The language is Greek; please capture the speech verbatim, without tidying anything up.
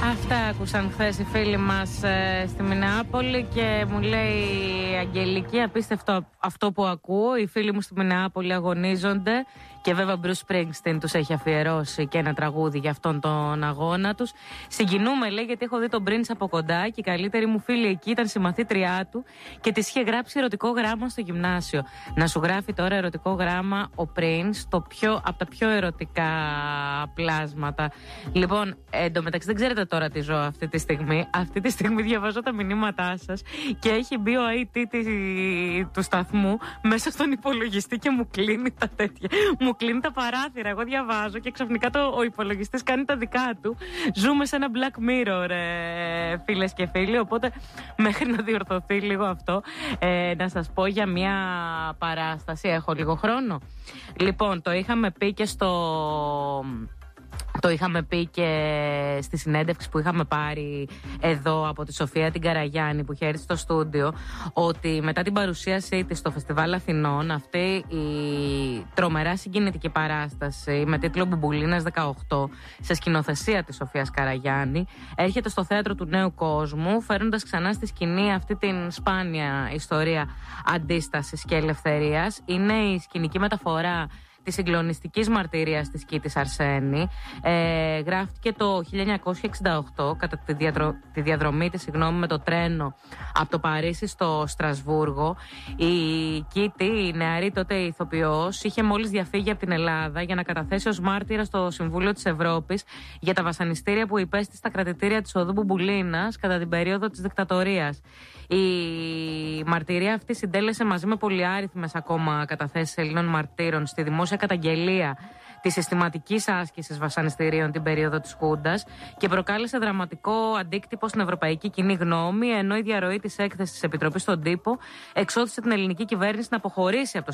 Αυτά άκουσαν χθες οι φίλοι μας ε, στη Μινεάπολη και μου λέει η Αγγελική, απίστευτο αυτό που ακούω. Οι φίλοι μου στη Μινεάπολη αγωνίζονται και βέβαια ο Bruce Springsteen τους έχει αφιερώσει και ένα τραγούδι για αυτόν τον αγώνα τους. Συγκινούμε, λέει, γιατί έχω δει τον Prince από κοντά και η καλύτερη μου φίλη εκεί ήταν συμμαθήτριά του και της είχε γράψει ερωτικό γράμμα στο γυμνάσιο. Να σου γράφει τώρα ερωτικό γράμμα ο Prince, το πιο, από τα πιο ερωτικά πλάσματα. Λοιπόν, εντωμεταξύ δεν ξέρετε τώρα τι ζω αυτή τη στιγμή. Αυτή τη στιγμή διαβάζω τα μηνύματά σας και έχει μπει ο άι τι του σταθμού μέσα στον υπολογιστή και μου κλείνει τα τέτοια. Μου κλείνει τα παράθυρα. Εγώ διαβάζω και ξαφνικά το, ο υπολογιστής κάνει τα δικά του. Ζούμε σε ένα Black Mirror, ε, φίλες και φίλοι. Οπότε, μέχρι να διορθωθεί λίγο αυτό, ε, να σας πω για μια παράσταση. Έχω λίγο χρόνο. Λοιπόν, το είχαμε πει και στο. Το είχαμε πει και στη συνέντευξη που είχαμε πάρει εδώ από τη Σοφία την Καραγιάννη που είχε έρθει στο στούντιο, ότι μετά την παρουσίασή της στο Φεστιβάλ Αθηνών, αυτή η τρομερά συγκινητική παράσταση με τίτλο Μπουμπουλίνας δεκαοκτώ, σε σκηνοθεσία της Σοφίας Καραγιάννη, έρχεται στο Θέατρο του Νέου Κόσμου, φέρνοντας ξανά στη σκηνή αυτή την σπάνια ιστορία αντίστασης και ελευθερίας. Είναι η σκηνική μεταφορά της συγκλονιστικής μαρτυρίας της Κίτης Αρσένη. Ε, γράφτηκε το χίλια εννιακόσια εξήντα οκτώ κατά τη, διαδρο... τη διαδρομή της, συγγνώμη, με το τρένο από το Παρίσι στο Στρασβούργο. Η Κίτη, η νεαρή τότε ηθοποιός, είχε μόλις διαφύγει από την Ελλάδα για να καταθέσει ως μάρτυρα στο Συμβούλιο της Ευρώπης για τα βασανιστήρια που υπέστη στα κρατητήρια της οδού Μπουμπουλίνας κατά την περίοδο της δικτατορίας. Η μαρτυρία αυτή συντέλεσε μαζί με πολυάριθμες ακόμα καταθέσεις Ελλήνων μαρτύρων στη δημόσια καταγγελία της συστηματικής άσκησης βασανιστήριων την περίοδο της Χούντας και προκάλεσε δραματικό αντίκτυπο στην ευρωπαϊκή κοινή γνώμη, ενώ η διαρροή της έκθεσης της Επιτροπής στον τύπο εξώθησε την ελληνική κυβέρνηση να αποχωρήσει από το